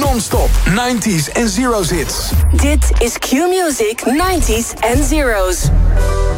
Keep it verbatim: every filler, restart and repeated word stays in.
Non-stop nineties en zeros hits. Dit is Q-Music nineties en zeros.